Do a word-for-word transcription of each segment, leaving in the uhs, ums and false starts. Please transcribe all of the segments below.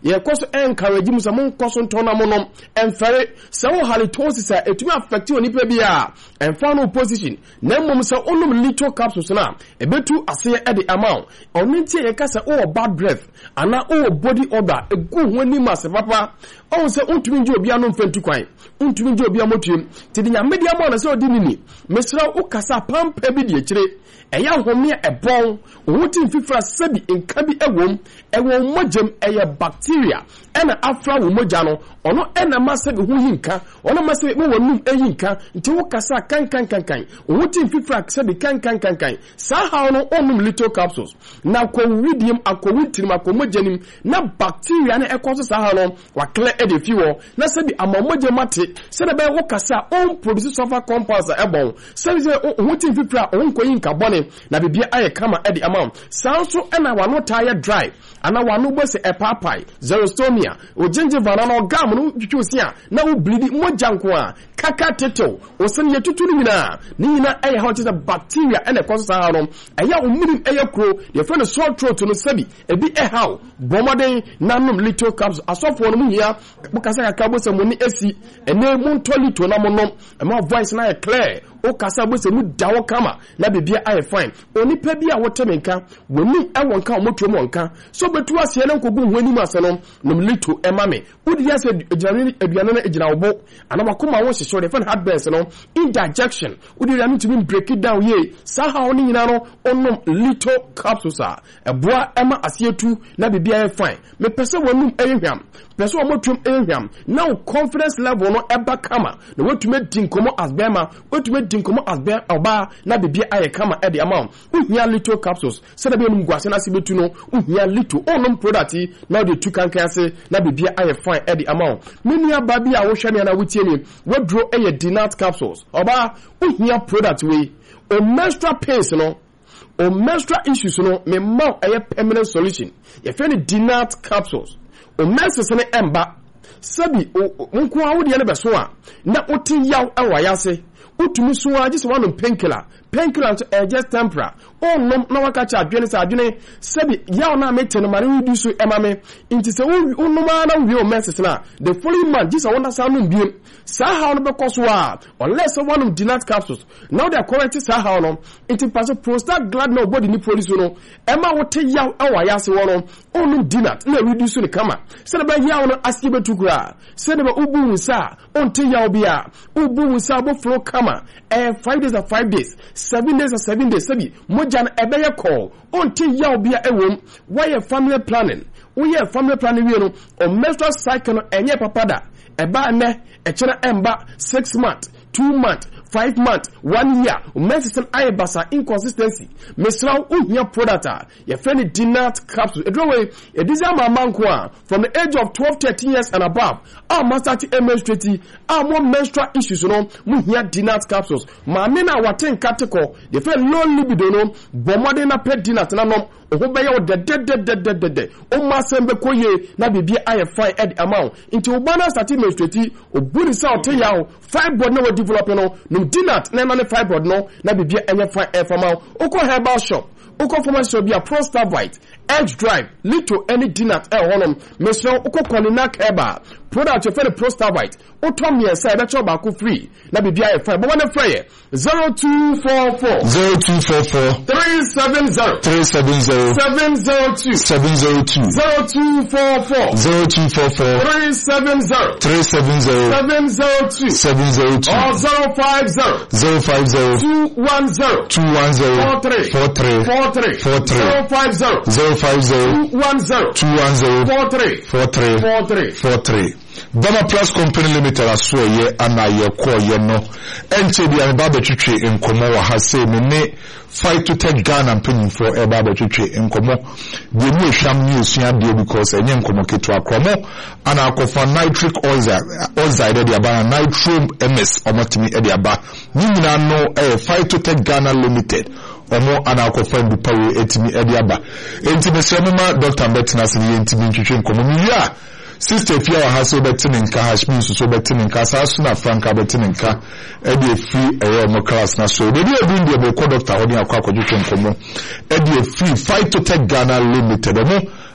ye koso encourage mu se mon koso ntona mo nom emfere se wo halitosis a etumi affect onipa bia emfa no position na mmom se onum little capsules na ebetu ase e de amount onti ye kasa o bad breath ana o body odor egu ho ani mase papa o se ontumi nje obi anom fantu kwan ontumi nje obi amotuem ti nya media mo na se odi nini mesra o kasa pampa bi de kire eya homia ebon owoti mfifra sabi enka bi ewom ewo mojem eye bacteria ena afra wo moja no ono ena masabi hu yinka ono masabi mo wonum eyinka nti wo kasa kan kan kan kan owoti mfifra sabi kan kan kan kan sa ha no onum little capsules na ko widium akowutirim akomojanim na bacteria na ekoso sa ha no wa clear e de fiwo na sabi amamoje mate se na be wo kasa on produce sulfur compounds ebon sabi se owoti mfifra onko yinka bone na bibia aye kama e de amount sanso ena wa no tire dry ana wa no bo se epapai xerostomia o gingiva na no gam no twusia na wo bleed moja nko a kaka teto o se ne tuturu nyina ni nyina aye ha chese bacteria ena koso sa ha no aya omunim eye kro ye fe no sore throat no sabi ebi e how bomoden nanom little caps asofo no muhia bukasa kaka bo se mo ni esi ene mu ntolito na mo nom e ma voice na e clear o kasa bo se mu dawo kama na bibia aye fine oni pa bia wotemenka woni ewon ka omotuo nka so betu asie na nkogu ho anim ase no nom little emame udi ya se aduane aduane na ejina obo ana makoma wo hyehyɛ de fan heartburns no indigestion udi ya ntumi break it down ye sa ha oni nyina no onom little capsules a eboa ema asietu na bibia aye fine me pese wonum ehwam pese omotuom ehwam now confidence level no eba kama na wotume dinkomo asbema wotume dinkomo asbema oba na bibia aye kama e de amount uhia little capsules se na be num gwase na sibetu no uhia little onom product na de tukankase na bibia aye fine e de amount menia babi a wo hwene na wutie ni wodro eye dinat capsules oba uhia product we o menstrual pains no o menstrual issues no me ma eye permanent solution ye fe ni dinat capsules o menses ne emba sabi nko awo de ne beso a na oti yaw awa yase utumi so a just one painkiller painkiller to uh, just temporary oh no na waka cha adwene sa adwene sabi yaw na mete no mare udi so emame inti se unuma na wi o menses na the following month just wonder sa no biem sa ha no be koso a unless one of dinat capsules now they correct sa ha no inti paso prostagland no body ni produce no ema wote yaw awa yase wono onu dinat na reduce no kama se na ba yaw no asie betukura se na ba ubu nsa onte yaw bia ubu nsa bo flow kama eh five days or five days seven days or seven days sabi moja na ebeye call onte yaw bia ewom why family planning we family planning we no o menstrual cycle no enye papada eba ne echena emba six months two months five months one year medicine ayebasa inconsistency mesra uhia product ya feni dinat capsule edrowe ediza mamanko a from the age of twelve thirteen years and above our master menstruating our more menstrual issues no muhia dinat capsules ma me na waten catechol the fe low libido no bomode na pet dinat na no oho be ye de de de de de de o ma sembe koye na bibia aye fine ed amount into ubana start menstruating obuni sa oteyawo fibroid na we develop no no dinat na na fibroid no na bibia enye fine e formal oko herbal shop oko pharmacy be a Prostabite edge drive little any dinat e honom mesro oko Koninak herbal product for the Prostabite otom ye say be cho ba ko free na bibia e fine but one free zero two four four zero two four four three seven zero three seven zero seven zero two seven zero two zero two four four zero two four four three seven zero three seven zero seven zero two seven zero two or zero five zero zero five zero two one zero two one zero four three four three four three four three zero five zero zero five zero two one zero two one zero four three four three four three four three Dama Plus Company Limited aso ye ana ye ko ye no enche bia ba betwetwe enkomo wa ha se me ne fight to take Ghana mpanyim for e ba betwetwe enkomo de mu ehwam ni osua de because enye enkomo ketu akromo ana akofa nitric oxide oxide de aba nitro ms omotimi e de aba ni nyina no e fight to take Ghana Limited omo ana akofa ndu pawe etimi e de aba enti mesremma Doctor Betina se ye ntimi ntwetwe enkomo mi ya Sister Fia has so betting in cash means so betting in casa sooner Franca betting in car Eddie free a more class na so they be bring the doctor on your quack or you can come Eddie free fight to take Ghana Limited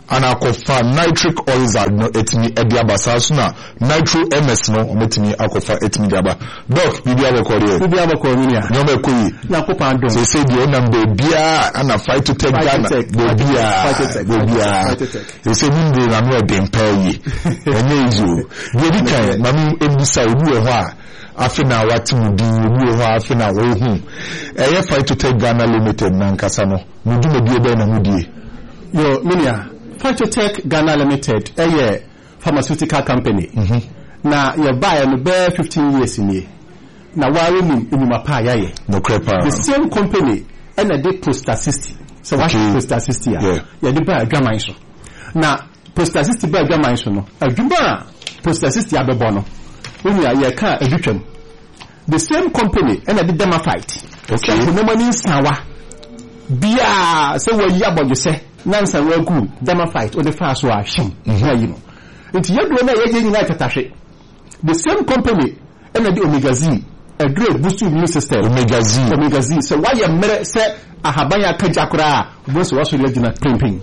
and akofa nitric oxide no etimi ediaba sasuna nitro ms no ometimi akofa etimi diaba doc bibia bokore bibia bokore ni a no mekoyi na kopa ndo so say the number bia ana fight to take Ghana bia bia they say mundu na no dempa yi enye izu bi kan na mu ebusa obu e ho a afina wati mudi obu e ho afina wo hu eye fight to take Ghana Limited na nkasa no mudu me bi e na mudie yo minia Phytotech Ghana Limited a pharmaceutical company. Mm-hmm. Na you buy no bear fifteen years in here. Na wari ni inumapa yaye. No crepa. The same company and a day poster sixty. So what is poster sixty? Yeah. You dey buy a gamma iso. Na poster sixty buy a gamma iso no. A jumba poster sixty abebo no. When you are you can adwetwam. The same company and a day dema fight. Okay. So no money sawa. Bia say we yi aboje say nansa we ku dama fight o the fast wa him mhm you know nti yedro na yeje nyina tatahwe the same company and the Omega Z a great boost immune system Omega Z Omega Z so why you mere say ahaban ya kaja kura bo so waso le gina pimping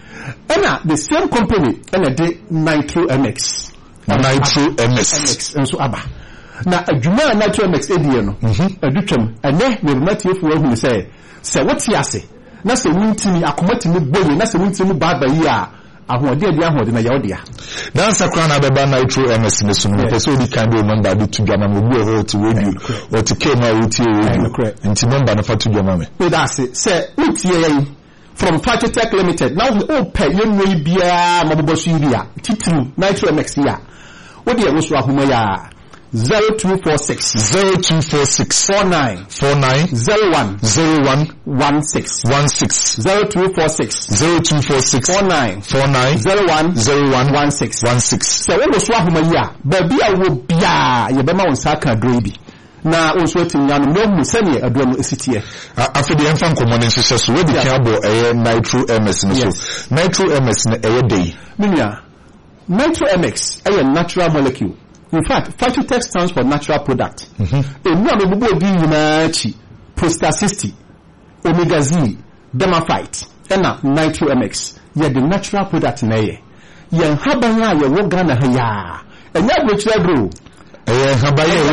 and the same company and the Nitro M X Nitro M X and so aba na adwuma Nitro M X edie no mhm adutwam ene me matiefo wa hu say say what yase na se wuntimi akomatimi boye na se wuntimi baba yi a ahode ade ahode na yawde a dan sakra na beba Nitro M S ne so no person di kan do number bi to dwama mo bu ho to we o to ke na wutie we nti number na fa to dwama me we da se say wutie yi from Phytotech Limited now o pay yenwe bia mabobosu bia titru Nitro M X ya wo de wo so ahoma ya zero two four six zero two four six four nine four nine zero one zero one one six one six zero two four six zero two four six four nine four nine zero one zero one one six one six. So we so ahoma yi a ba bia wo bia ye be ma won saka dro bi na o so tinya no mo mu sane adro no esitie afede enfa nkomo ne nhyehyɛ so we di kan abo eye Nitro M S no so Nitro M S no eye dey minia Nitro M X eye natural molecule. In fact, Phytotech stands for natural product. Mm-hmm. E no me bubu odi nyina chi Poster sixty, Omega Z, Dermaphyte, and Nitro M X. Ye the natural product na ye. Ye haban ya ye wo Ghana ha ya. Enya gbochira bro. Eh haban ye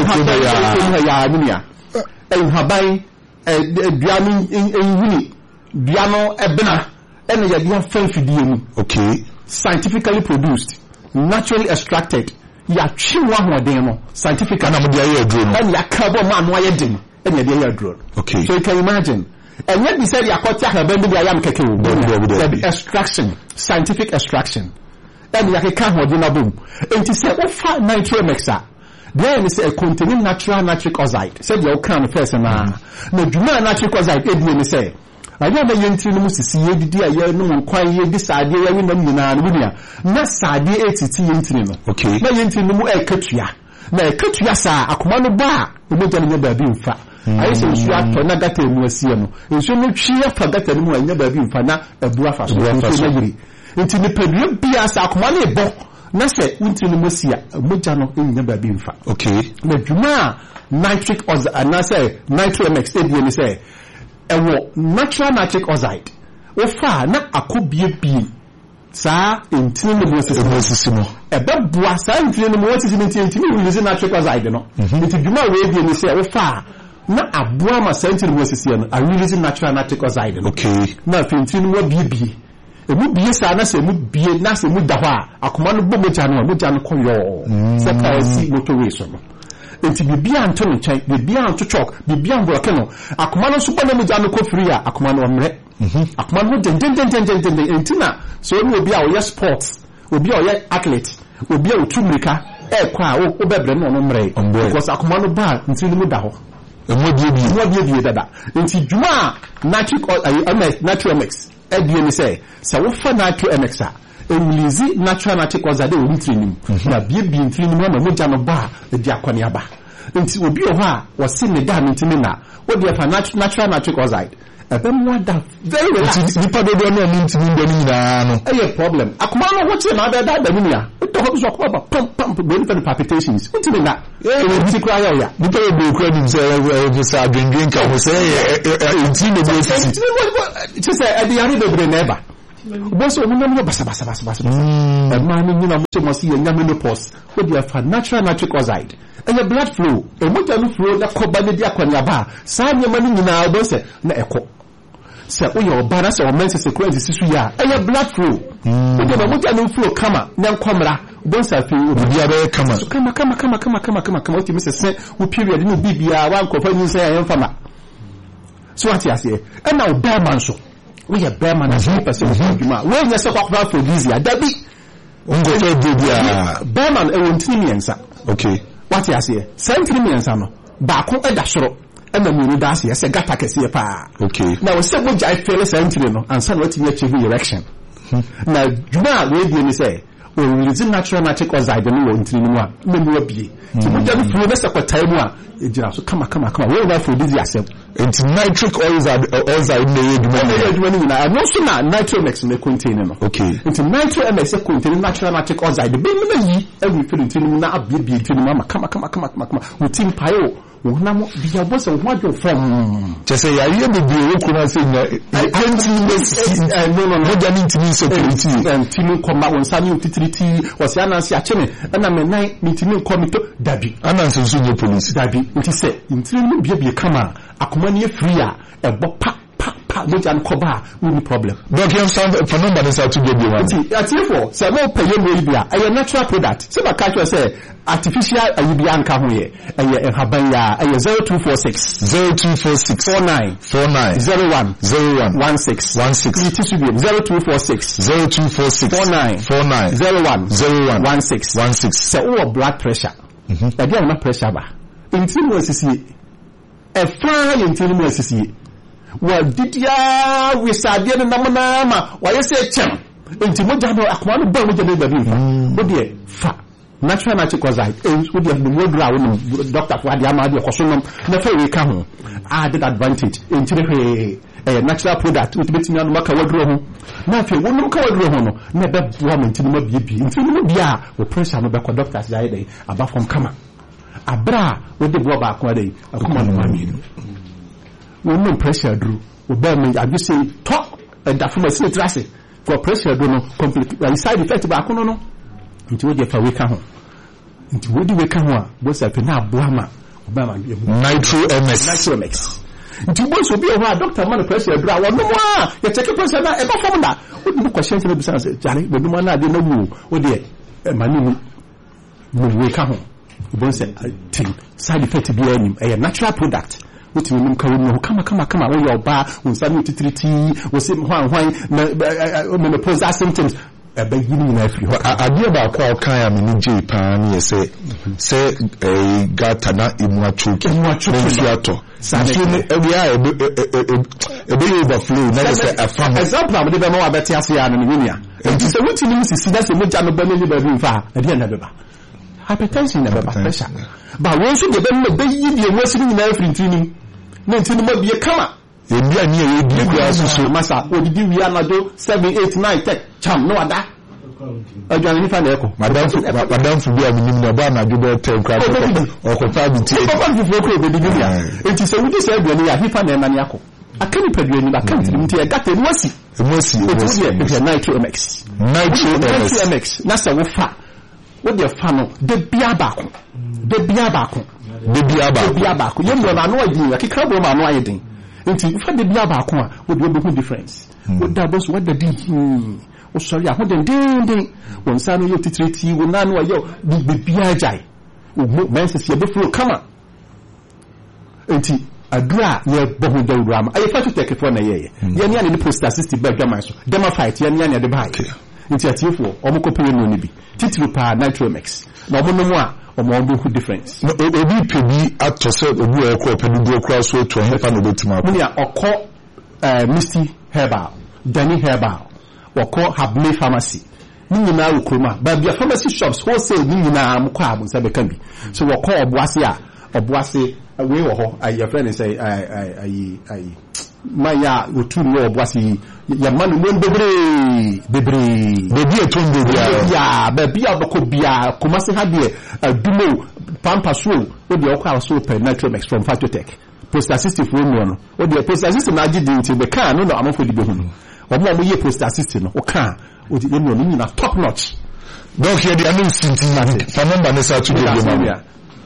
wo ya ya nya. Eh haban eh duanu enhuni. Duano ebena. Ena ye dia fanfidie mu. Okay. Scientifically produced, naturally extracted. Ya chiwa hoden no scientific na mo dia ye adro no and ya carbon man no ayedin and ya dia adro. Okay, so you can imagine and yet be said ya kwati ahaban bi ya am keke wo extraction, scientific extraction and ya keka hoden na bom enti say o fa Nitro M X a there is a containing natural nitric oxide said you can first na na dwuma nitric oxide e bi ni say ayo na yenti no musisi ye didi aye no nkwan ye di sade ye wi nam nyina no bia na sade etiti yenti no okay na yenti no mu e katua na e katua sa akoma no ba o meja no ba bi mfa ayi se nsu ato na gata emu asie no nsu no twi afa gata no mu anya ba bi mfa na abu afa so nsu na yiri nti ni pedua bia sa akoma no ebo na se unti no mosia meja no enya ba bi mfa okay na dwuma nitric oxide na say Nitro M X e bi ni say ewo natural nitric oxide o fa na akobie bi sa entini no mosisi no ebe bua sa entini no mosisi no entini no use nitric oxide no nti dwuma we bi ni say o fa na abua ma sa entini no mosisi no a release natural nitric oxide no okay na entini no bie bie emu bie sa na se mu bie na se mu da ho a akoma no bo moja no moja no koyo se ka si motorway so no enti bibia anto no nkyɛn bibia anto chok bibia mbroke no akoma no so bɔ na mu gya no kofiri a akoma no mmerɛ akoma no den den den den den den enti na so oni obi a oyɛ sports obi a oyɛ athlete obi a otu mrika e kwa a wo bebre no no mmerɛ because akoma no ba enti no mu da hɔ emu die bi emu die bi dada enti dwuma nitric Nitro M X e die ni sɛ sɛ wo fa Nitro M X a release natural nitric oxide o nitrinim na bie bie nitrinim na mo gya no ba e di akwane aba nti obi o ho a wo se ne da nitimi na wo de fa natural nitric oxide ebe mo da very relaxed nipa do do na nitimi ndo ni na no e problem akoma no wo che na da da da ni ya to ho so akoma pam pam bo ni fa palpitations nitimi na e nti kra ya ya nipa do kra ni se e se adwendwen ka ho se e nti ne bo sisi che se e di ari bebre na eba Boss o munam yo basa basa basa basa. E ma ni nyina mo se mo si yanya menopause. We dey for natural nitric oxide. And your blood flow, e mo no flow na koba ne dia kwanya ba. Sa nyama ni nyina obo se na ekọ. Se o your bana se o mense se kura sisu ya. E your blood flow. O dey mo no flow kama na nkomra. Bonsa fi obi abe kama. So kama kama kama kama kama kama kama o ti me se se wo period ni bibia wa nkofa ni se ya mfama. So what you say? And now bear man so. We are bear man as one percent of adwuma. We nya se kwakwa aphrodisia. Dabi. Ungo fe bibia. Bear man e won tini miensa. Okay. What you say? Sentini miensa no. Ba ko e da soro. E na mu da se se gata kese pa. Okay. Now we say mo jai fele sentini no. Ansa no timi achieve erection. Now dwuma we bi ni say o release natural nitric oxide no wo ntini mu a na mu abie. Ti mo janu flu na se kwatai mu a e jira so kama kama kama we na aphrodisia asem. It's nitric oxide oxide na yeduma na yeduma ni na no so na nitromex na contain no. Okay. It's nitromex e contain natural nitric oxide be me na yi every fill ntini na abie bie ntini ma kama kama kama kama utim payo wona mo bia bo se ho adwo fam chese ya ye be bie wo kuna se nya twenty years no no no ja ni ntini security ntini koma won sa ni utitiriti wose anansi achene na me nan ntini komito dabi anansi nso nye police dabi nti se ntini no bia bia kama akoma ni free a ebo pa pa pa mo jan koba no problem donc you sound for number is to be one nti atifo se mo paye mo bia a natural product se ba ka twa se artificial ayibia anka ho ye eye haban ya eye zero two four six zero two four six four nine four nine zero one zero one one six one six it is zero two four six zero two four six four nine four nine zero one zero one one six one six se o blood pressure mhm e dia na pressure ba nti mo sisi e fa ye nti mo sisi wa didia we sadie na namana ma wa yese chem nti mo jano akwa no ba mo jano ba bi mo de fa natural nitric oxide e wo de no modra wo no doctor for adia ma de koso no na fa we ka ho added advantage nti re eh natural product wo betimi anu maka wadro ho na fa wo no ka wadro ho no na be boa mo nti mo bia bi nti mo bia wo pressure no be ko doctors ya dey aba from kama abra wo de boa ba ko dey akoma no ma mi when no pressure drew we bear me I just say talk and that from a state tracing for pressure do no complete side effect ba kono no nti wo je fa we ka ho nti wo di we ka ho a bo sa pe na aboa ma oba ma nitro ms nitro mx nti bo so bi o ha doctor man pressure drew a wo no a ye check pressure na e ba fam da wo di question to be say jare we do ma na de na wu wo de e ma ni mu we ka ho bo say thing side effect bi anim e natural product uti wonu ka wonu kama kama kama wo yo ba unsa ni titiriti wo se hwan hwan na menopause symptoms e ba yini na afiri ho ade ba kwa kan ya me ni je pa ni ese se eh gata na imu achoke imu achoke fi ato sanso ni ebi a ebe ebe overflow na se afam example am de be ma wa beti ase ya no ni nia enti se wuti ni sisi na se mo ja no ba ni ba bi mfa ade na be ba hypertension na be ba pressure ba wo so de be no be yi de wo siri na afiri ntini na ntini ma bie kama ye bia ni ye bie kwa so masa odidi wi anado seven eight nine ten cham no ada ajuan ni fa na eko madam fu madam fu bia minim na ba na do ten kwa o ko pa bi tie ko pa bi fu ko be di bia enti se wudi se aduan ya hifa na na yako akani paduan ba kan tiri mti e gata ni wasi wasi wasi e be nitro mx nitro mx na se wo fa wo de fa no de bia ba ko de bia ba ko de bia ba de bia ba ko yem no na no adi akika bo ma no ayedin nti fa de bia ba ko a wo de be difference wo da bo so wo da di o sorry a ho den den den won sa no yo titiriti wo na no ayo be bia jai o mo mense se be flow kama nti adura ye bohu da wura ma ayi fa to take for na ye ye ni ani poster system ba dwama so dema fight ye ni ani de ba nti atiefo omo kopere no ni bi titiri pa nitromex na omo no mu a omo obo ku difference no obi pebi atose obu e ko pebi do kra so to he fa no betima ko ni okọ eh Misty Herbal Dani Herbal okọ Habme Pharmacy ni nyina ukroma ba bia pharmacy shops wholesale ni nyina mkọ abunsa be kan bi so okọ oboase a oboase we wo ho ayi friend say ayi ayi ayi maya otu no oboase ya manu mo bebre bebre bebi eton bebi ya bebi abako bia komase ha de adumo pampa so o de okwa so per nitromex from Phytotech poster sixty four no no o de poster sixty na agi di nti be kan no no amafo di be hu omo mo ye post assistant no o ka o di no ni na top notch donc here the anu sinti fa number ne sa to dey ma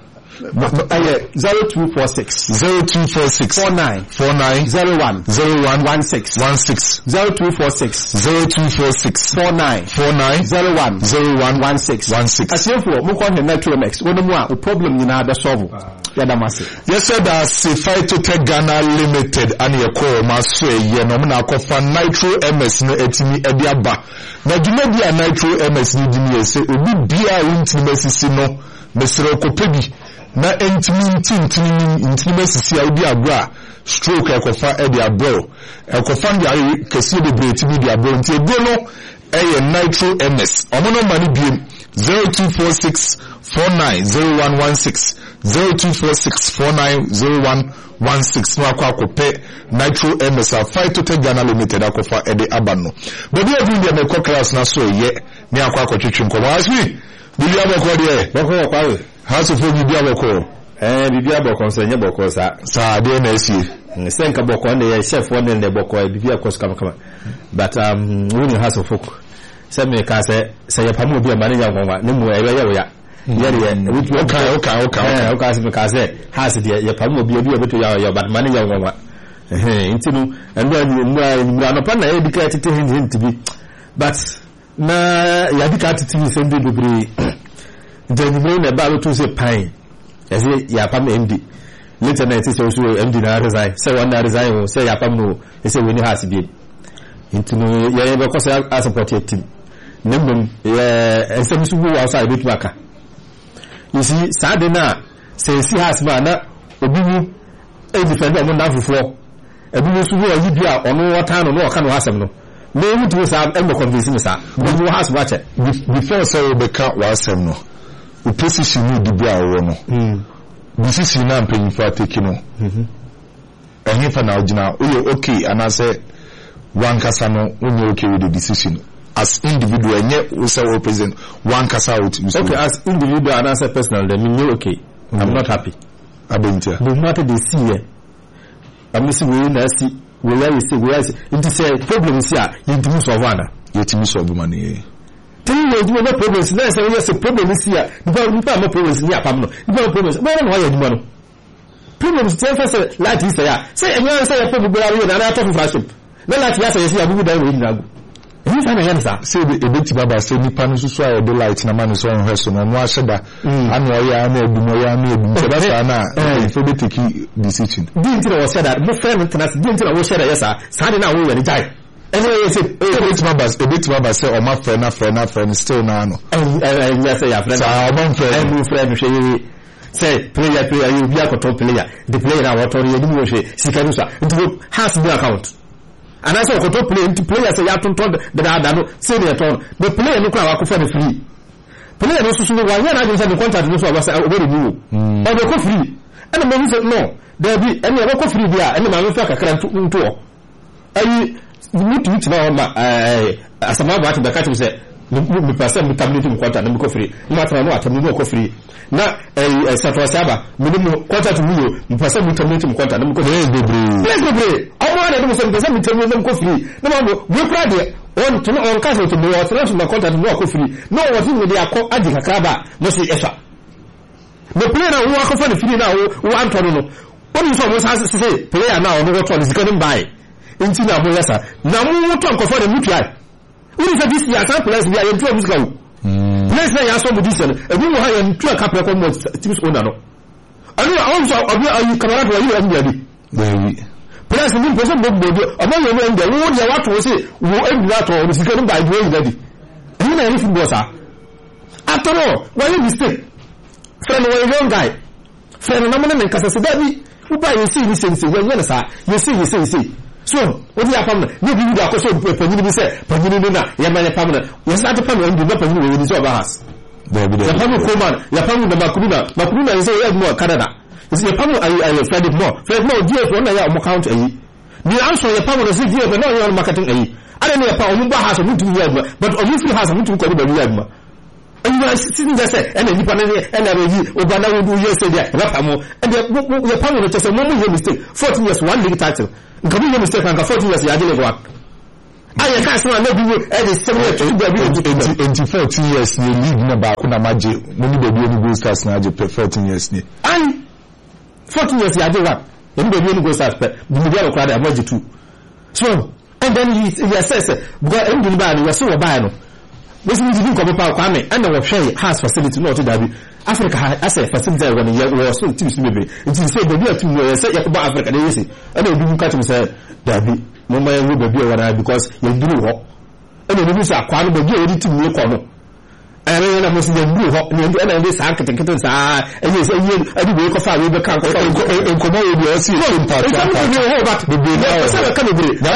zero two four six zero two four six four nine four nine zero one zero one one six one six zero two four six zero two four six four nine four nine zero one zero one one six one six. Asiefo mo ko he Metromex wono mu a o problem nyina be solve ya da mase. Yes sir, that say Phytotech Ghana Limited and ye call ma so ye no na kofa Nitro M S no etimi e dia ba. Na dwuma bia Nitro M S ni dimi ye se obi bia wuntimi mesisi no mesere kopebi na entimi ntintini ntini mesisi a obi agwa stroke ekofa e dia bro ekofa ndi kesi de breti dia bro nti ego no eye Nitro M S omono mani biem zero two four six four nine zero one one six zero two four six four nine zero one one six no akwa akope Nitro M S a Phytotech Ghana Limited akofa ede abano bodi edu ndi me class na so ye ni akwa akotwetwe nko waswi bibi aboko de boko kwa we haso fo bibi aboko eh bibi aboko so nye boko sa sa de na esie senka boko ne ye chef one ne boko bibi akoso kama kama but um woni haso fo se me ka se se ye pamu bi amane nya ngonwa ne mu ewe ye ya yere ye wutu okay okay okay eh o ka se me ka se has de ye pamu bi bi obeto ya ya but mane nya ngonwa eh intinu endo ni mu no pa na ye dika tete hin hin tibi but na ya dika tete ni se ndi dobre nti ni na ba lo to se pan ye ya pam M D later na tete so M D na resign se one na resign se ya pam no se we ni has bi intinu ye be ko se a support team nembum eh ensem subu wa so abetu aka you see sade na se si has ma na obiwu e defend am na fufuo ebiwu subu wa yibi a ono wata no no ka no hasem no na emu tu sa em convince me sa obiwu has watch before say we beka wasem no o position ni dibi a wo no mm decision na mpanyimfa take no mhm ehun fa na ogina o ye okay anase one kasa no onye okay with the decision as individual nye usa or president one kasa out okay as individual and as a personal then me okay mm. I'm not happy abentia no matter they see here I'm see we na see we where you see we are see it is a problem here you do solve ana you timi solve money tell you do no problems na say we say problem here because we have no problems here apam no we have problems but no why you do no problems tell us like this here say anyone say problem we na na talk for na lati ya say say abubu dan we dinago ebi fa na yansa say the ebeti baba say nipa no susu aye de light na man so on hweso no no aheda ana oya na edumo ya na edum se ba sa na e fo be take decision di ntira wo say that mo friend tenase di ntira wo share yesa sa de na wo we jai anyway say ebeti baba ebeti baba say o ma friend na friend na friend still na no eh eh say ya friend sa o ma friend eh mo friend hwe say player player you be akoto player the player na wato ye dum wo hwe sikaru sa nti has the account and I saw to play into players say ya tonton the da no say the ton the player no kwa wa ko for free player no susu wa ya na say the contract no so wa say over renew or go free and me say no there be and we go free there and me fa kakra nto o ayi mutu mutu na ma eh asama ba ta da ka say me person me terminate me contract me go free me ata no ata me go free na eh sato saba me no contract me yo me person me terminate me contract me go free bebre yes bebre omo na dem so me person me terminate me go free no ma we cry there on to on cancel to me or to me contract me go free no what me dey akọ adi kakra ba no say esa me play na wo akọ for the free na wo anto no oni so mo say player na on go to the second buy nti na mo yesa na mo to akọ for the mutual we say this year some players we are into musical players na ya so mo this no ebi mo ha ya ntu aka pre ko mo teams owner no anu awon so obi ayi kamara to yi am dia bi baby players ni person mo mo bi omo yo no ndia wo dia wato say wo endu to o sika no by the way daddy ebi na ni football sa after all why you mistake friend we young guy friend na mo na nkasa se daddy wo ba you see ni say say we na sa you see you see see so what do you happen you be the akoso panyin bi say panyin ni na ya manye pam na ya sa ta pam na ndu na panyin we ni so ba has baby ya pam ko man ya pam na makuruna makuruna is ya mo Canada is ya pam ayi ayi Fred mo Fred mo die ko na ya mo count ayi ni answer ya pam na say die ko na ya marketing ayi ada ni ya pam mo ba has mutu ya ma but o mu free has mutu ko ba ya ma and you are sitting there say and ni panel and na yi o ba na wo do yes say there ya pam and ya pam no say mo mo mistake fourteen years one league title nkabu yo mistake nka fourteen years ya dele go I can't say no be e dey seven to be twenty fourteen years ni league na ba ko na maje mo ni baby any Gold Stars na je fourteen years ni and fourteen years ya dey what any baby any Gold Stars but the media crowd amaje two so and then he he says because em dun ba no so wo ba no we see didn't come pa kwa me and we share house facility no to dabi Africa has a facility when we so teams maybe it is say baby team we say yakuba Africa dey say and we do catch me say dabi no my we baby wara because you do ho and we do say akwa no baby we team we ko no and then na mo say you do ho and then dey say keten say and you say you adi we ko fa we be kan ko ko mo we be see impact but baby na say ka baby na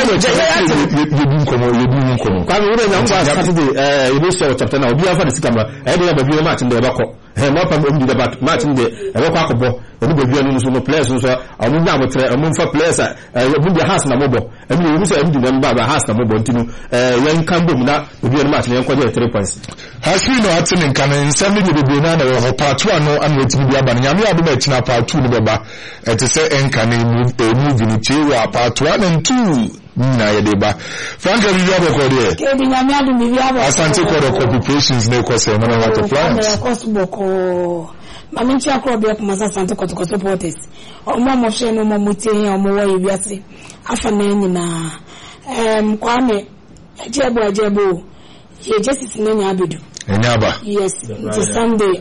you do ko mo you do ko mo kwa we na ngwa Saturday eh you show chapter na obi afa de sikama eh dey baby match dey ba ko eh mo pa mo ndi debat match dey e ba kwa ko bo e baby anu so no players so amu na mo tre amu fa players eh mu dey house na mo bo e mi wu say ndi number ba house na mo bo ntinu eh yan kan bo na baby anu match yan ko dey three points Hasri no atene kan nsem ni baby na na ho part two ano an wetimi bia ba na nyame adu na tina part two ni beba e te say enka na movie ni chewa part one and two na ye deba Franka bi bia boko de ke bi nyame adu bi bia boko Asante Kodo corporations na ko say na water plants na ko boko mami nchi akro bi kuma Asante Kodo supporters o mo mo hwe no mo mutie o mo wa yi ase afa na nyina em kwame ejebo ejebo ye justice name abedu enyaba yes it's Sunday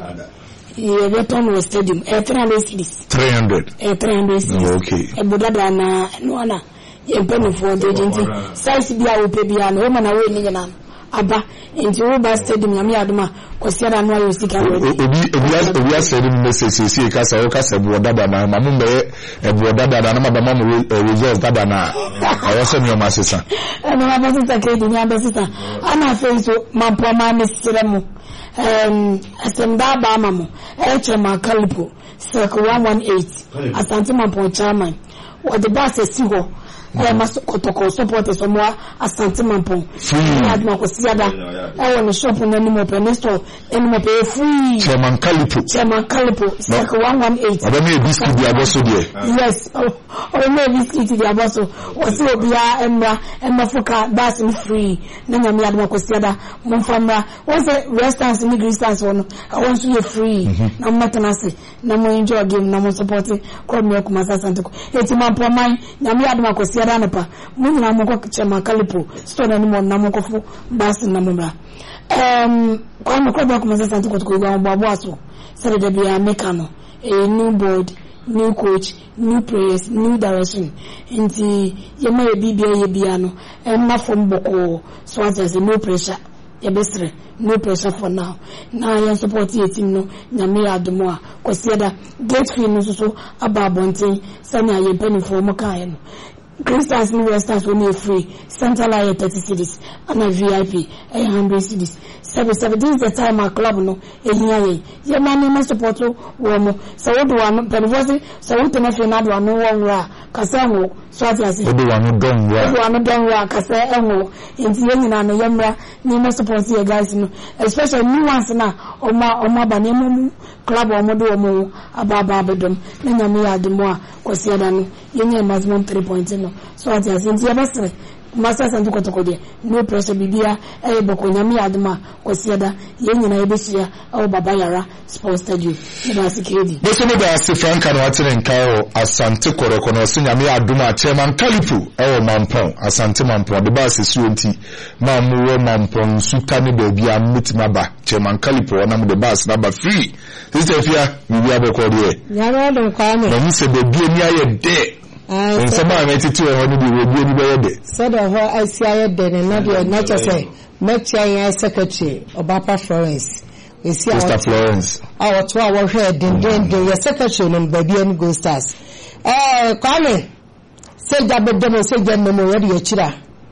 ye beton was stadium eh three hundred cities three hundred eh three hundred cities okay e bodada na no na ye penu for the agency size bia wo pe bia no ma na we ni nyina aba into Uba stadium yami aduma kwasiara no ayo sika obi obi obi asere mi message si ka sa o ka se bo dada na ma mu be e bo dada na ma ba ma mu result dada na ayo se mi o ma sesa e no ma ba sesa ke di nya ba sesa ana fe so ma po ma me sere mu em asenda ba ma mu e che ma kalipo circle one eighteen Asante Mampo chairman what the boss is ho eh maso kotoko supporters omo Asante Mampo free adma ko siada e won shop na ni mo penesto eni mo pe free chairman kalipo chairman kalipo circle one eighteen aba me biscuit bi aboso de yes o me biscuit bi aboso o se obia emra emma foka that's free na nyame adma ko siada mo famra o se restaurants ni gristans won I want to be free na mo tenase na mo enjoy game na mo support ko me ko Asante ko eti Mampo man nyame adma ko siada na pa mo nyina mo ko chairman kalipo store na ni mo na mo ko fu basi na mo bra um kwa mo ko ba ko Asante ko ko gba bo aso say there be a mekano a new board new coach new players new direction inti yema ye bibia ye bia no em na from boko so as a no pressure ye besre no pressure for now na ye support your team no nyame adomo a kwasiada gate fee no so aba bonten sanya ye penny for mo kan no Christians New Westers only free. Central area thirty cities and a V I P eight hundred cities. Seven seven. This is the time our club no. Ehiya ye money must support womo. So what do one perverse? So what na fe na do no one ra. Kasa ho. So ati ase. What do one don ra? Do one don ra kasa enwo. Inti ye nyina no yemra ni must support you guys no. Especially new ones na oma oma ba ne mu club omo do omo ababa bedom. Na nyame ya demo a kwasi ada no. Ye nye maximum three points no. So ati ase nti yabasre Master Asante Kotoko de no pressure bibia e boko nyame aduma kwasiada ye nyina yebehia e baba yara sports stadium na sikedi boso no da se Franka no atene nkai Asante Koroko no se nyame aduma chairman Kalipu e wo Mampo Asante Mampo de ba se suonti ma mu wo Mampo suka ne ba bia mitima ba chairman Kalipu ona mu de ba se na ba free sister fia bibia boko de nyara do kwa me no mu se be bia ni aye de en sama me titi o no bi we bi ni be de said of her I see I de na de na che say make chair secretary Obapa Florence we see Mister Florence our to our head den den the secretary no baby and Gold Stars eh kwame say jabe demo say jabe mo ready ya chira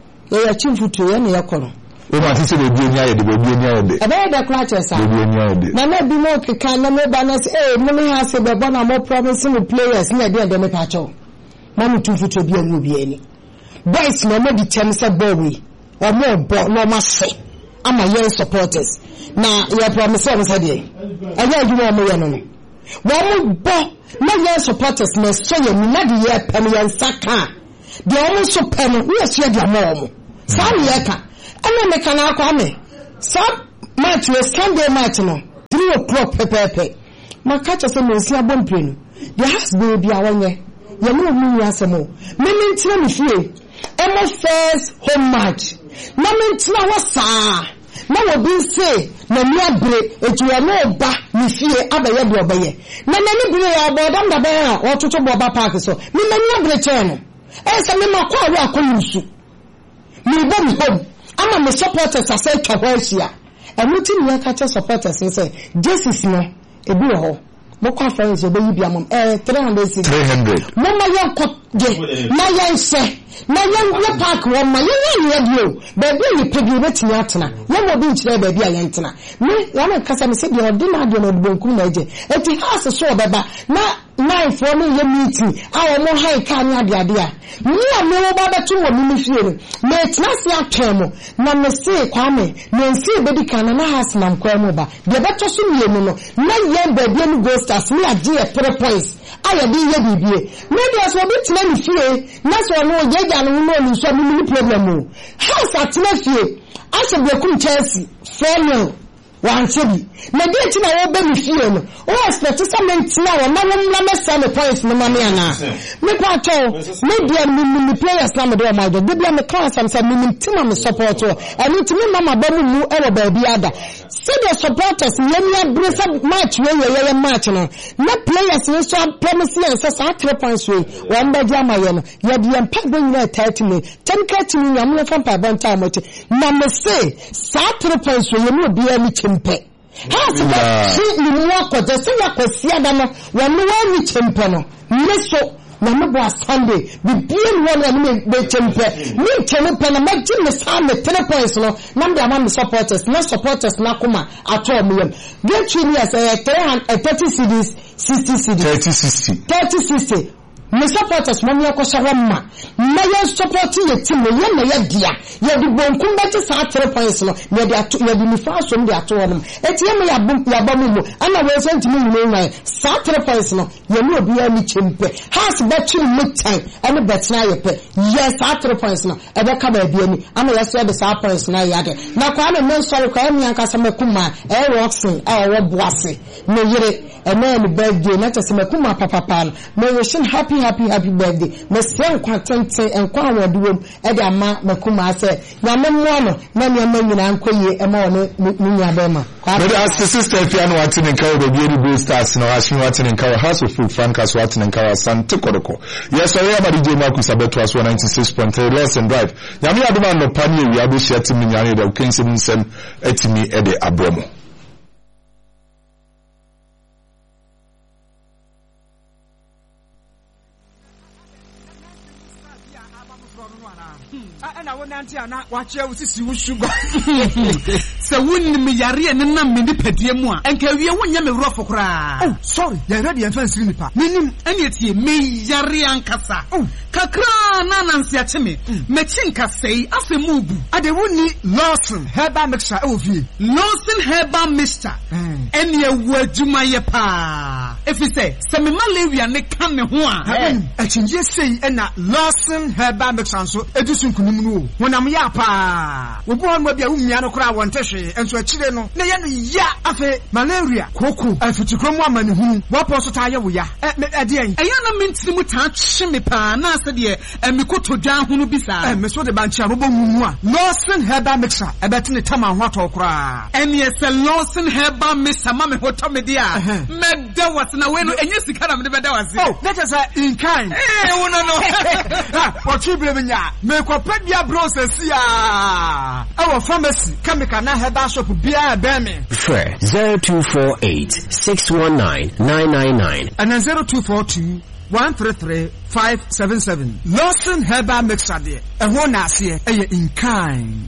ya chimfutu ya ne yakoro o ma ti se be bi ni aye de be bi ni aye de e be de kla che sa be bi ni aye de na na bi mo kika na me ba na say eh mo me ha say be bona mo promising players na de de me pa cho mami tufutu bi anu bi ani boys no mo di tem say boy o mo bo no ma say ama yen supporters na your promise am say dey anya ju mo ye no no wo mo bo na yen supporters na so ye ni na di ye pem yen saka de o mo so pem we so ye di mo mo Sani yeka. Ene me kana kwa me. Some match we Sunday match no. three o'clock pepepe. Ma catch us no si abom play. There has been be awanye. Ye no mu asemo. Me me ntina me fie. Emo first home match. Na me ntina wa saa. Na wo bi say na mi abre etuwa no ba mi fie abaye de obaye. Na na ni bire ya bodam da ben a ototo boba park so. Mi na ni abre che no. E se me makwa awe akonusu. Mi bo mi home. Ama me supporters asay twa hia. Enu ti mi aka che supporters say Jesus no ebi wo ho. Mo kwa friends obeyi bia mom eh three hundred three hundred. Mo ma yon ko de na yan se. Na yan wo park wo ma yan yan dio ba bi ni pegi beti atena wo mo bi nkyere ba bi a yan tena me ya na kasa me se de ordinary de no bonkum na eje eti house so beba na nine for me ye meeting awo mo high ka nya de ade a me a me wo ba betu wo mi fie no me tena se atwemo na me se kwa me me nsi bedi kan na house na mkwa mo ba de beto so me no no na ye ba bi ni go stars me age e three points aya bi ye bibie me de so bi tena ni fie na so no ye ja no no ni so mi problem o house atena fie ase be kum Chelsea four nil one sebi na de tina wo be mi fie no o expect some tina wo na wo na mesa me points no ma me ana me kwa cho me dia mi mi players na me do ma do de bia me class am say mi mi tina me support o and it me mama ba mu mu e wo ba bia da see the supporters ye me abresa match we ye ye match no na players we so promise and say sa three points we one ba dia ma ye no ye de em pack ben na thirty me ten ka ti mi am no fam pa ban ta mo ti na me say sa three points we ye me bia mi chimpe has the see ni mo ko de se ya ko sia da no wo no wa ni chimpe no me so na me bo Sunday bi bien wo na me be chimpe me chimpe na me ji me sa me three points no na me am supporters na supporters na kuma ato me yam get three years eh thirty cities sixty cities thirty sixty thirty sixty me supporters mo me ko shawama na ye support ye team ye na ye dia ye di bonkum ba ti sa three points no ye di ato ye di mi fa so me di ato no eti ye me ya bum ya ba mu mo ana we sent me ni na sa three points no ye no obi ya ni chempe has ba chi mu time ene betina ye pe yes sa three points no e be ka ba bia ni ana ye so de sa points na ya de na kwa na me sorry kwa me anka sa makuma e roxin e wo boase no yire e na ni birthday na tese makuma papa pa no we shin happy happy happy birthday me sen kwa tente enkwa awodwom e de ama makuma se na me mo no na me ma nyina ankoye e ma ono nya be ma but as sister piano watin in kawo be any Blue Stars no ashin watin in kawo House of Food Francas watin in kawo Sante Koroko yes I am D J Marcus Abeto as one ninety-six point three Lesson Drive nyame adoma no pani wi abohia timi nyane de kensim nsem atimi e de abromo ana wona anti ana wache usisi ushuga se wonni me yare ne nam me ni padie mu a enka wie wonya me wrofo kra oh sorry ya ready en fancy nipa menim ene tie me yare ankasa oh kakra na nansi ache me me chinka sei afemu bu ade wonni Lawson Herbal Mixture e ofie Lawson Herbal Mixture ene wadwuma ye pa efi se se me malaria ne ka me ho a achinje sei ena Lawson Herbal Mixture so edusun kunim no wonam ya pa wo bo no bia umia no kra won tehwe enso akire no na ye no ya afe malaria koko afitikrom amane hunu wo po so ta ye wo ya e de en eya na mentini mu ta hye me pa na ase de emikoto dwan hunu bisa e me so de ba nchia robo mumu a Lawson Herbal Mixture e betene tama ho ato kra ene ye se Lawson Herbal Mixture ma me hoto me dia me da was na we no enye sika na me de da was oh that is in kind eh wo no no ha o chibre me nya me ko pedia process ya our pharmacy chemical na herbal shop bia be me Fre zero two four eight six one nine nine nine nine and zero two four two one three three five seven seven Lawson Herbal Mixture de e ho na ase e in kind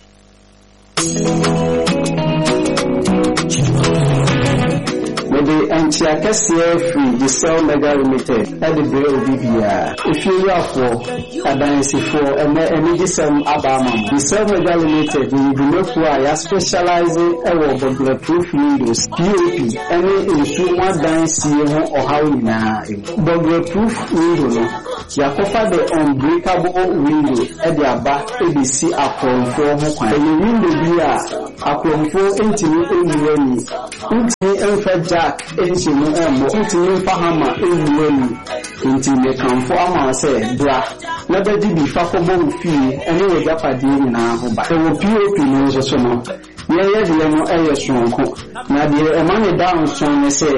the Antiacasia free, the cell mega limited, at the Braille Bibia. If you are for Adansi for and energy some Abama, the cell mega limited will be not why specializing our bulletproof windows, P O P, any into one dance or how in a bulletproof window. Yakofa the unbreakable window at the aba A B C akron for ho and the window bi a akron for entimi eniwani ntimi enfa jack entimi embo ntimi enfa hammer eniwani ntimi kanfo ama se bra na bedi bi fa ko bo fie ene we japade ni na ho ba e wo P O P no so so no ye ye de no eye sonko na de e ma ne down son ne se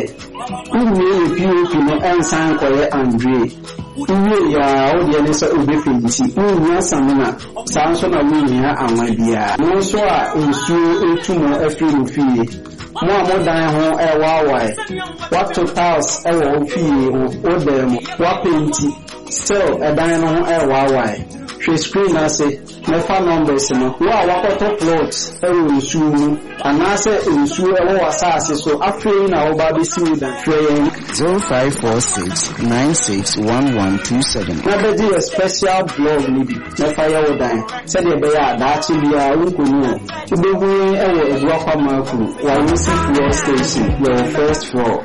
unu P O P no ensan koye Andre uwe ya odi ene se obe fensi unu ya samina sanso na wi ya anwa bia no so a ensu etumo afiri fie mo amodan ho e wawai what to house e wo fie ho odem wa penti still e dan no ho e wawai she screen ase nefa numbers no wa wakoto plots e wo nsu anase nsu e wo asase so afei na oba be si dan train zero five four six nine six one one two seven. na be di a special blog ni bi nefa ya wo dan se de be ya da chi bia unkunu ubehu e wo edua kwa mafu wa wisi fuel station your first floor.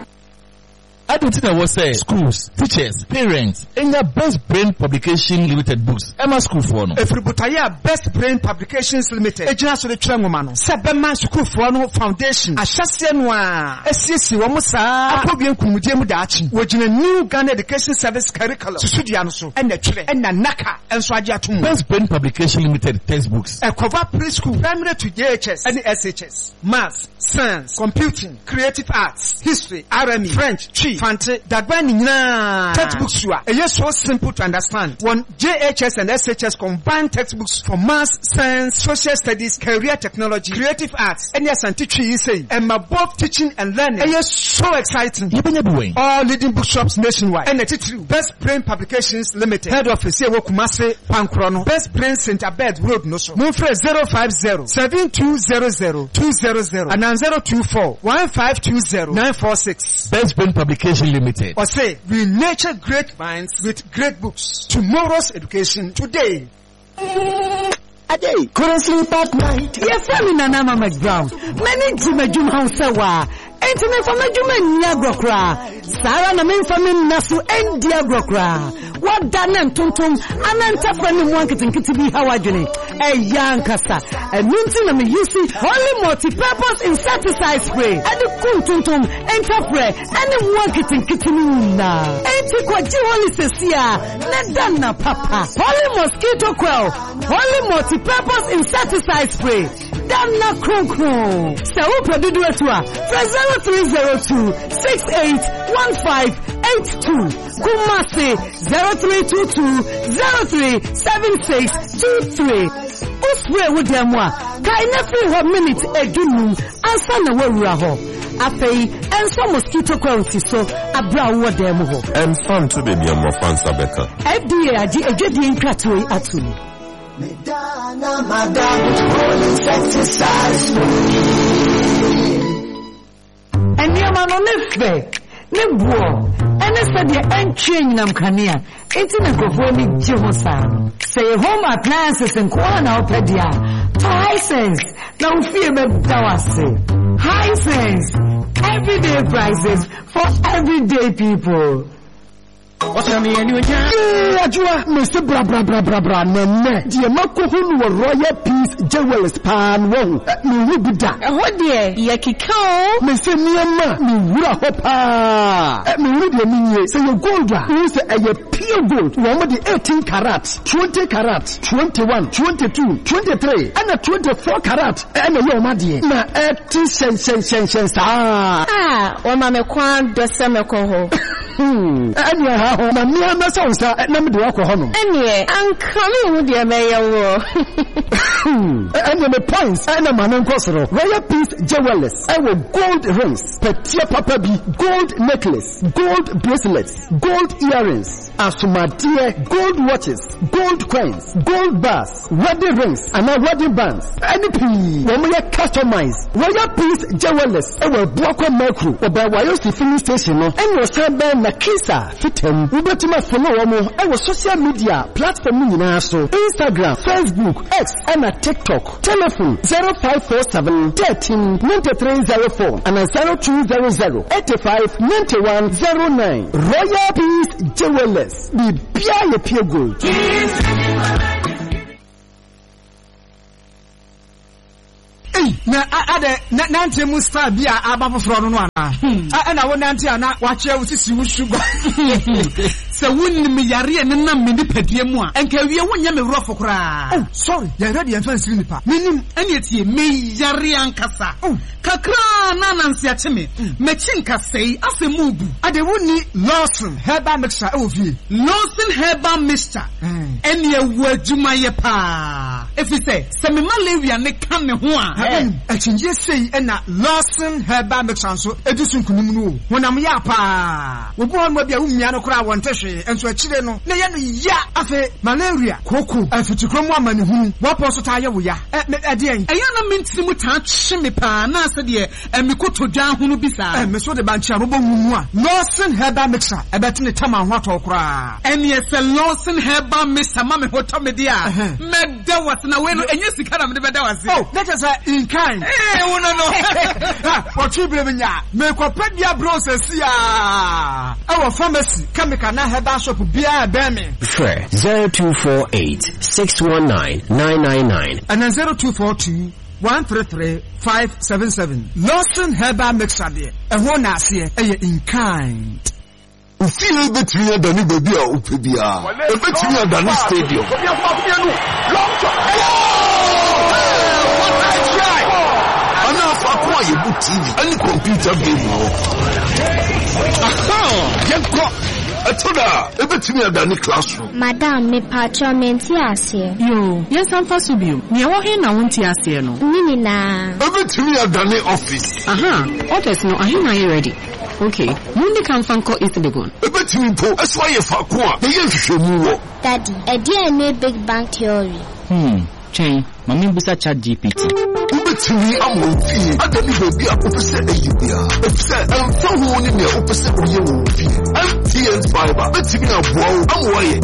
I don't think I was say schools, teachers, parents, and your Best Brain Publication Limited books. Emma School for no. If you Best Brain Publications Limited, a general sort of Trangomano, Sabema School for no foundation, a Shasianwa, S C C, Wamusa, Apobian Kumudium Dachi, which in a new Ghana Education Service curriculum, Sudianoso, and the Chile, and the Naka, and Swajatum. Best Brain Publication Limited textbooks. A cover preschool, primary to J H S, and the S H S, Maths, Science, Computing, Creative Arts, History, R M E, French, Chi, Fante, Dagbani Nina, textbooks you are, a yes so simple to understand. One J H S and S H S combined textbooks for Maths, Science, Social Studies, Career Technology, Creative Arts, and yes and teaching you say, and my both teaching and learning. And yes so exciting. All leading bookshops nationwide. And the title Best Brain Publications Limited. Head office here Wokumase Pankrono. Best Brain Center Bed Road no so. Move for zero five zero seven two zero zero two zero zero and zero two four one five two zero nine four six. Best Brain Publication Limited. Or say, we nurture great minds with great books. Tomorrow's education today. Ade, couldn't sleep at night. Yes, I'm in Anama McBrown. Many Juma Juma Hausawa. Ain't me from a Juma Niagrokra. Sarah na men from Nasu and Diagrokra. What done and tuntum, and enter from the market and kitty Hawajuni. A young casta. A minting and using only multi-purpose insecticide spray. And the kuntum enter spray and the market and kitty na. Ain't it what you only says here? Nadana papa. Only mosquito quell. Only multi-purpose insecticide spray. Dana Kronko. So who produce it to her? zero three zero two six eight one five eight two. Kumasi zero three two two zero three seven six two three. Uswe with them wa. Kaina free one minute a dunum. Answer na wura ho. Afei enso mosquito coil so abra wo dem ho. And fun to be your more fun sabeka. F D A adi ejedi nkratoi atumi. Medana madam all insecticide spray. And your man on the fair, Nibuo, and I said the unchained Namkania, Internet of Wally Jimosa. Say home appliances and Kwana Pedia. High sense, no fear but Dawase. High sense, everyday prices for everyday people. What's the name of your Ajua, Mister Bra Bra Bra Bra Bra Nene, the Makuhun were Royal Peace Jewels Pan Wong, Mubida. What dear, Yakiko, Mister Niama, Mura Hopa, at Muridia, say your gold, who's a pure gold, one of the eighteen carats, twenty carats, twenty-one, twenty-two, twenty-three, and a twenty-four carat, and a Yomadi. Na eighty cents, cents, cents, cents. Ah, or Mamma Quan, the summer coho. Hmm, and you have na mia na so sa na me do akọ no ene an kame hu de me yawo and the points and the man nkosoro Royal Peace Jewelers our gold rings petia papa bi gold necklace gold bracelets gold earrings asumadiye gold watches gold coins gold bars wedding rings and wedding bands any pii wo me customize Royal Peace Jewelers our Bwako Macro oba wayo si filling station no and your sabe Nakisa Fitem. Ubetima follow wamo ewo social media platform nyina so Instagram, Facebook, X and a TikTok. Telephone zero five four seven one three nine three zero four and zero two zero zero eight five nine one zero nine. Royal Peace Jewelers. Be Bia ye pure gold. na ade na nante mu star bia aba foforo no ana a na wo nante ana wa che wo sisi wo sugar se wonni me yare ne nam me nipadie mu a enka wie wonya me wuro fokora oh sorry ya ready en fancy nipa menim ene etie me yare ankasa kakra na nanse a cheme me chinka sei asemu bu ade wonni Lawson herbal mixture e wo fie Lawson herbal mixture ene ewu adwuma ye pa efi se se me malaria ne kan ne ho a a chinje sei na Lawson herbal mixture so edisun kunum no wonam ya pa wo bo mo bia wumia no kora wonte hwe enso akire no na ye no ya afe malaria koko afitikro mu amane hunu wo po so ta ye wo ya e de en eya na mentiri mu ta hwe me pa na ase de e me kotodwa hunu bisa e me so de ba nchia robo mumu a Lawson herbal mixture e beti ne tama ho ato kora ene ye se Lawson herbal mixture ma me hoto me dia me da wat na we no enye sika na me de da wase oh that is in kind eh wono no what you believe in ya me ko pedia process ya our pharmacy chemical na herbal shop bia be me Fre zero two four eight six one nine nine nine nine and zero two four two one three three five seven seven. Lawson herbal mixture there e ho na ase e in kind Ufie betumi adani baby a upebia e betumi adani stadium ana fa kwa ye bu T V ani computer game no aha yenko atoda e betumi adani classroom madam me patro menti ase yo yes am faso bio me wo he na wonti ase no nini na e betumi adani office aha office no ahe na you ready okay mundi kan fanko isidegon e betumi po eso ye fa ko a ye hwehwemu wo daddy e dia ne big bang theory hmm chain mami busa chat G P T ubetumi amofie adani baby a opese eyibia opese emfa ho ni ne opese oye wo fie M T N fiber betumi aboa wo amwo ye